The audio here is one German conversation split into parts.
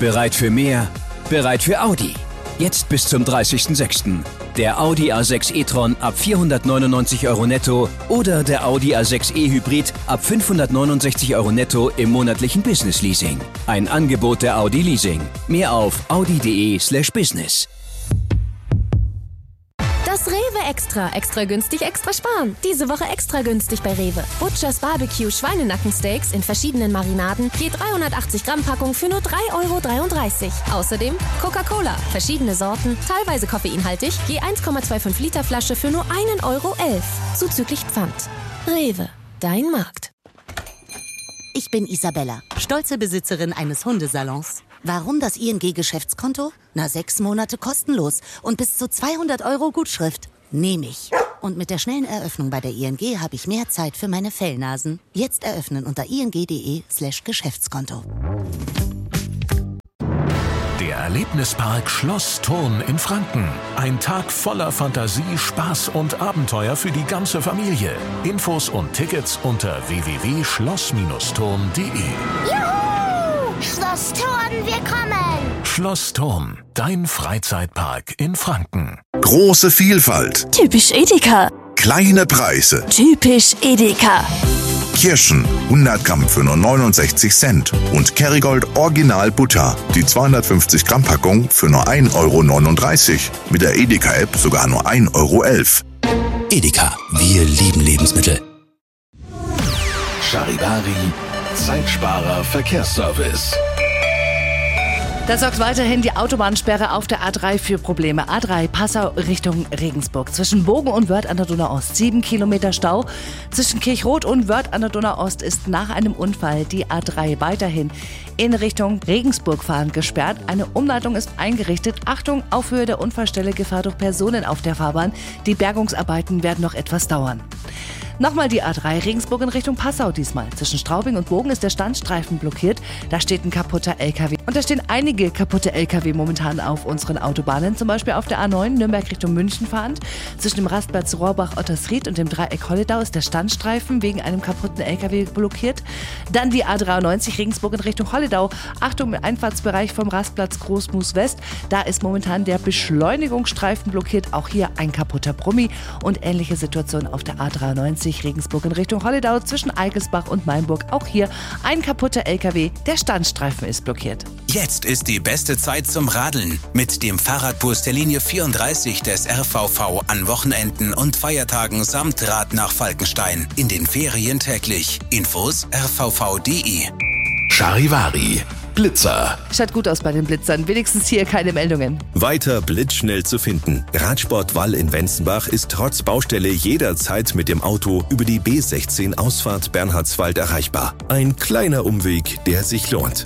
Bereit für mehr? Bereit für Audi. Jetzt bis zum 30.06. Der Audi A6 e-tron ab 499 € netto oder der Audi A6 e-Hybrid ab 569 € netto im monatlichen Business Leasing. Ein Angebot der Audi Leasing. Mehr auf audi.de/business. Das Rewe Extra günstig, extra sparen. Diese Woche extra günstig bei Rewe. Butchers Barbecue Schweinenackensteaks in verschiedenen Marinaden, je 380 Gramm Packung für nur 3,33 €. Außerdem Coca-Cola, verschiedene Sorten, teilweise koffeinhaltig, je 1,25 Liter Flasche für nur 1,11 €. Zuzüglich Pfand. Rewe, dein Markt. Ich bin Isabella, stolze Besitzerin eines Hundesalons. Warum das ING-Geschäftskonto? 6 Monate kostenlos und bis zu 200 € Gutschrift. Nehme ich. Und mit der schnellen Eröffnung bei der ING habe ich mehr Zeit für meine Fellnasen. Jetzt eröffnen unter ing.de/Geschäftskonto. Der Erlebnispark Schloss Thurn in Franken. Ein Tag voller Fantasie, Spaß und Abenteuer für die ganze Familie. Infos und Tickets unter www.schloss-thurn.de. Juhu! Schloss Thurn, wir kommen! Schloss Thurn, dein Freizeitpark in Franken. Große Vielfalt. Typisch Edeka. Kleine Preise. Typisch Edeka. Kirschen 100 Gramm für nur 69 Cent. Und Kerrygold Original Butter. Die 250 Gramm Packung für nur 1,39 €. Mit der Edeka-App sogar nur 1,11 €. Edeka, wir lieben Lebensmittel. Charivari, Zeitsparer Verkehrsservice. Da sorgt weiterhin die Autobahnsperre auf der A3 für Probleme. A3 Passau Richtung Regensburg. Zwischen Bogen und Wörth an der Donau-Ost 7 Kilometer Stau. Zwischen Kirchroth und Wörth an der Donau-Ost ist nach einem Unfall die A3 weiterhin in Richtung Regensburg fahrend gesperrt. Eine Umleitung ist eingerichtet. Achtung, auf Höhe der Unfallstelle Gefahr durch Personen auf der Fahrbahn. Die Bergungsarbeiten werden noch etwas dauern. Nochmal die A3 Regensburg in Richtung Passau diesmal. Zwischen Straubing und Bogen ist der Standstreifen blockiert. Da steht ein kaputter LKW. Und da stehen einige kaputte LKW momentan auf unseren Autobahnen. Zum Beispiel auf der A9 Nürnberg Richtung München fahrend. Zwischen dem Rastplatz Rohrbach-Ottersried und dem Dreieck Holledau ist der Standstreifen wegen einem kaputten LKW blockiert. Dann die A93 Regensburg in Richtung Holledau. Achtung, im Einfahrtsbereich vom Rastplatz Großmoos West. Da ist momentan der Beschleunigungsstreifen blockiert. Auch hier ein kaputter Brummi. Und ähnliche Situation auf der A93 Regensburg in Richtung Holledau zwischen Eigelsbach und Mainburg. Auch hier ein kaputter LKW. Der Standstreifen ist blockiert. Jetzt ist die beste Zeit zum Radeln. Mit dem Fahrradbus der Linie 34 des RVV an Wochenenden und Feiertagen samt Rad nach Falkenstein. In den Ferien täglich. Infos rvv.de. Charivari, Blitzer. Schaut gut aus bei den Blitzern. Wenigstens hier keine Meldungen. Weiter blitzschnell zu finden. Radsport Wall in Wenzenbach ist trotz Baustelle jederzeit mit dem Auto über die B16 Ausfahrt Bernhardswald erreichbar. Ein kleiner Umweg, der sich lohnt.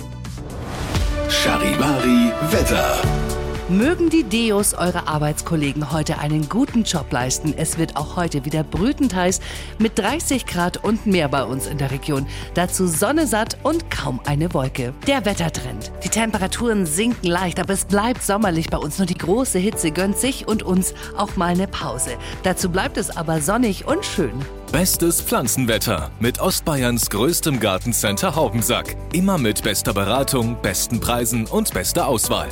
Charivari Wetter. Mögen die Deos eure Arbeitskollegen heute einen guten Job leisten. Es wird auch heute wieder brütend heiß mit 30 Grad und mehr bei uns in der Region. Dazu Sonne satt und kaum eine Wolke. Der Wettertrend. Die Temperaturen sinken leicht, aber es bleibt sommerlich bei uns. Nur die große Hitze gönnt sich und uns auch mal eine Pause. Dazu bleibt es aber sonnig und schön. Bestes Pflanzenwetter mit Ostbayerns größtem Gartencenter Haubensack. Immer mit bester Beratung, besten Preisen und bester Auswahl.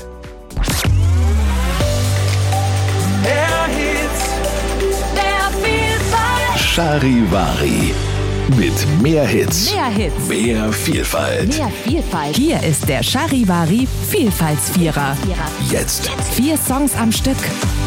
Mehr Hits, mehr Vielfalt. Charivari. Mit mehr Hits. Mehr Hits. Mehr Vielfalt. Mehr Vielfalt. Hier ist der Charivari Vielfaltsvierer. Jetzt. 4 Songs am Stück.